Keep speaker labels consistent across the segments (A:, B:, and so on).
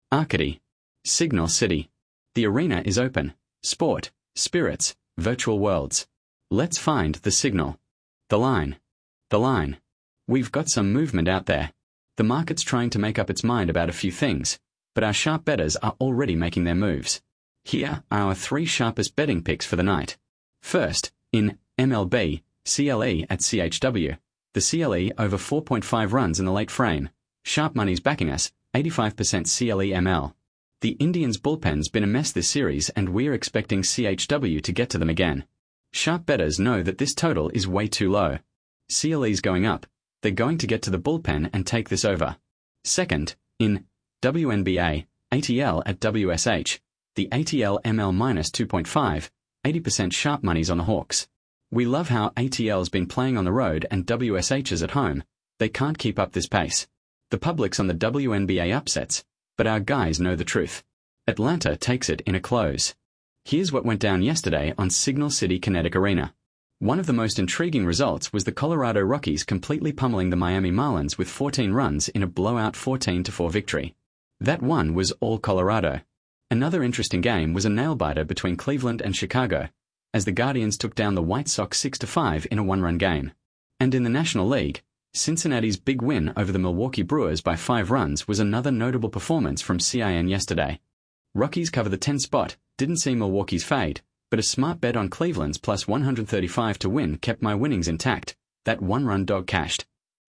A: Arcady. Signal City. The arena is open. Sport, spirits, virtual worlds. Let's find the signal. The line. The line. We've got some movement out there. The market's trying to make up its mind about a few things, but our sharp bettors are already making their moves. Here are our 3 sharpest betting picks for the night. First, in MLB, CLE at CHW. The CLE over 4.5 runs in the late frame. Sharp money's backing us, 85% CLE ML. The Indians' bullpen's been a mess this series and we're expecting CHW to get to them again. Sharp bettors know that this total is way too low. CLE's going up. They're going to get to the bullpen and take this over. Second, in WNBA, ATL at WSH. The ATL ML minus 2.5, 80% sharp money's on the Hawks. We love how ATL's been playing on the road and WSH is at home. They can't keep up this pace. The public's on the WNBA upsets, but our guys know the truth. Atlanta takes it in a close. Here's what went down yesterday on Signal City Kinetic Arena. One of the most intriguing results was the Colorado Rockies completely pummeling the Miami Marlins with 14 runs in a blowout 14-4 victory. That one was all Colorado. Another interesting game was a nail-biter between Cleveland and Chicago, as the Guardians took down the White Sox 6-5 in a one-run game. And in the National League, Cincinnati's big win over the Milwaukee Brewers by 5 runs was another notable performance from CIN yesterday. Rockies cover the 10 spot, didn't see Milwaukee's fade, but a smart bet on Cleveland's plus 135 to win kept my winnings intact. That one-run dog cashed.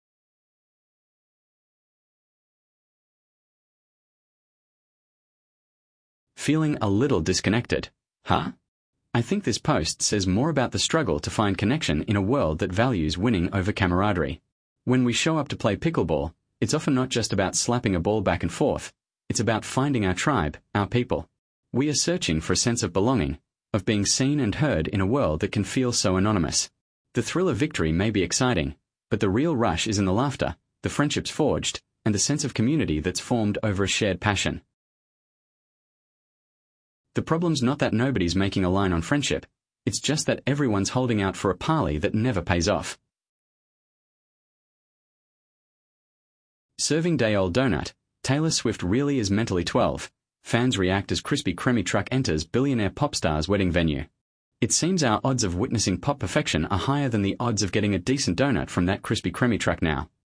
A: Feeling a little disconnected, huh? I think this post says more about the struggle to find connection in a world that values winning over camaraderie. When we show up to play pickleball, it's often not just about slapping a ball back and forth, it's about finding our tribe, our people. We are searching for a sense of belonging, of being seen and heard in a world that can feel so anonymous. The thrill of victory may be exciting, but the real rush is in the laughter, the friendships forged, and the sense of community that's formed over a shared passion. The problem's not that nobody's making a line on friendship, it's just that everyone's holding out for a parley that never pays off. Serving day-old donut, Taylor Swift really is mentally 12. Fans react as Krispy Kreme truck enters billionaire pop star's wedding venue. It seems our odds of witnessing pop perfection are higher than the odds of getting a decent donut from that Krispy Kreme truck now.